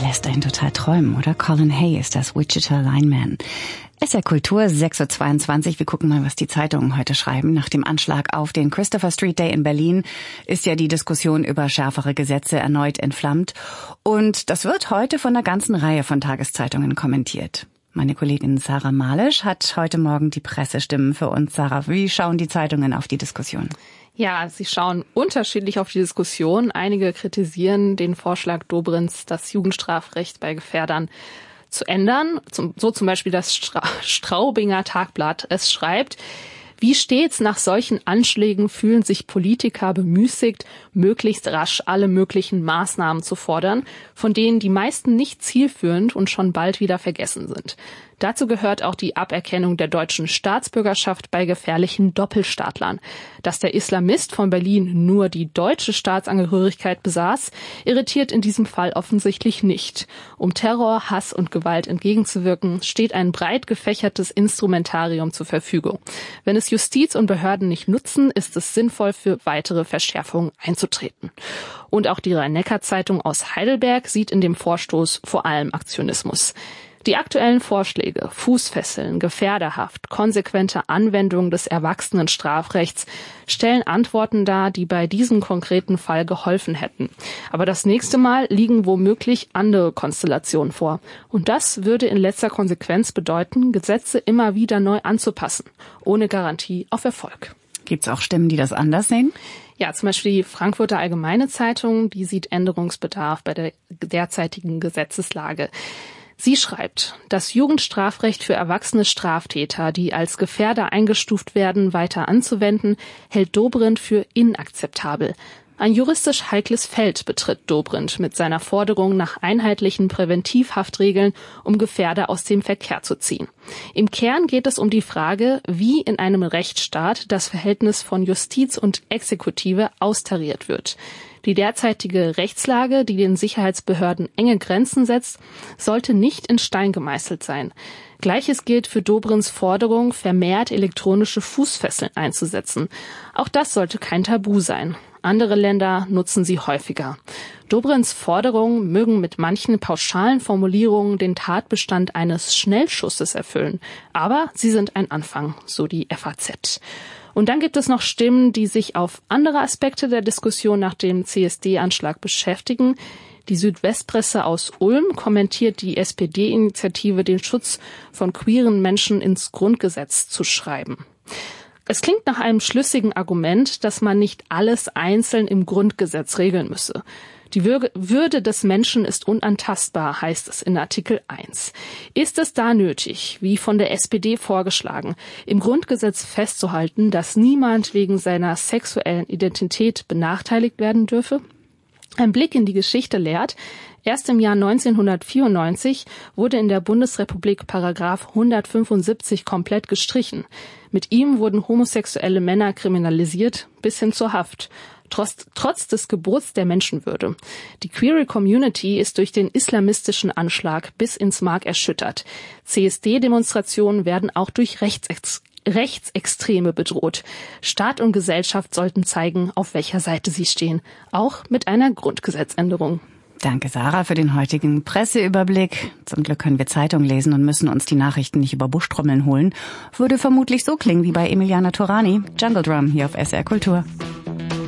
lässt einen total träumen, oder? Colin Hay ist das, Wichita Lineman. SR Kultur, 6.22 Uhr. Wir gucken mal, was die Zeitungen heute schreiben. Nach dem Anschlag auf den Christopher Street Day in Berlin ist ja die Diskussion über schärfere Gesetze erneut entflammt. Und das wird heute von einer ganzen Reihe von Tageszeitungen kommentiert. Meine Kollegin Sarah Malisch hat heute Morgen die Pressestimmen für uns. Sarah, wie schauen die Zeitungen auf die Diskussion? Ja, sie schauen unterschiedlich auf die Diskussion. Einige kritisieren den Vorschlag Dobrins, das Jugendstrafrecht bei Gefährdern zu ändern. So zum Beispiel das Straubinger Tagblatt. Es schreibt: Wie stets nach solchen Anschlägen fühlen sich Politiker bemüßigt, möglichst rasch alle möglichen Maßnahmen zu fordern, von denen die meisten nicht zielführend und schon bald wieder vergessen sind. Dazu gehört auch die Aberkennung der deutschen Staatsbürgerschaft bei gefährlichen Doppelstaatlern. Dass der Islamist von Berlin nur die deutsche Staatsangehörigkeit besaß, irritiert in diesem Fall offensichtlich nicht. Um Terror, Hass und Gewalt entgegenzuwirken, steht ein breit gefächertes Instrumentarium zur Verfügung. Wenn es Justiz und Behörden nicht nutzen, ist es sinnvoll, für weitere Verschärfungen einzutreten. Und auch die Rhein-Neckar-Zeitung aus Heidelberg sieht in dem Vorstoß vor allem Aktionismus. Die aktuellen Vorschläge, Fußfesseln, Gefährderhaft, konsequente Anwendung des Erwachsenenstrafrechts, stellen Antworten dar, die bei diesem konkreten Fall geholfen hätten. Aber das nächste Mal liegen womöglich andere Konstellationen vor. Und das würde in letzter Konsequenz bedeuten, Gesetze immer wieder neu anzupassen, ohne Garantie auf Erfolg. Gibt es auch Stimmen, die das anders sehen? Ja, zum Beispiel die Frankfurter Allgemeine Zeitung, die sieht Änderungsbedarf bei der derzeitigen Gesetzeslage. Sie schreibt, das Jugendstrafrecht für erwachsene Straftäter, die als Gefährder eingestuft werden, weiter anzuwenden, hält Dobrindt für inakzeptabel. Ein juristisch heikles Feld betritt Dobrindt mit seiner Forderung nach einheitlichen Präventivhaftregeln, um Gefährder aus dem Verkehr zu ziehen. Im Kern geht es um die Frage, wie in einem Rechtsstaat das Verhältnis von Justiz und Exekutive austariert wird. Die derzeitige Rechtslage, die den Sicherheitsbehörden enge Grenzen setzt, sollte nicht in Stein gemeißelt sein. Gleiches gilt für Dobrindts Forderung, vermehrt elektronische Fußfesseln einzusetzen. Auch das sollte kein Tabu sein. Andere Länder nutzen sie häufiger. Dobrindts Forderungen mögen mit manchen pauschalen Formulierungen den Tatbestand eines Schnellschusses erfüllen. Aber sie sind ein Anfang, so die FAZ. Und dann gibt es noch Stimmen, die sich auf andere Aspekte der Diskussion nach dem CSD-Anschlag beschäftigen. Die Südwestpresse aus Ulm kommentiert die SPD-Initiative, den Schutz von queeren Menschen ins Grundgesetz zu schreiben. Es klingt nach einem schlüssigen Argument, dass man nicht alles einzeln im Grundgesetz regeln müsse. Die Würde des Menschen ist unantastbar, heißt es in Artikel 1. Ist es da nötig, wie von der SPD vorgeschlagen, im Grundgesetz festzuhalten, dass niemand wegen seiner sexuellen Identität benachteiligt werden dürfe? Ein Blick in die Geschichte lehrt, erst im Jahr 1994 wurde in der Bundesrepublik Paragraph 175 komplett gestrichen. Mit ihm wurden homosexuelle Männer kriminalisiert bis hin zur Haft. Trotz des Gebots der Menschenwürde. Die queere Community ist durch den islamistischen Anschlag bis ins Mark erschüttert. CSD-Demonstrationen werden auch durch Rechtsextreme bedroht. Staat und Gesellschaft sollten zeigen, auf welcher Seite sie stehen. Auch mit einer Grundgesetzänderung. Danke, Sarah, für den heutigen Presseüberblick. Zum Glück können wir Zeitung lesen und müssen uns die Nachrichten nicht über Buschtrommeln holen. Würde vermutlich so klingen wie bei Emiliana Torani. Jungle Drum hier auf SR Kultur.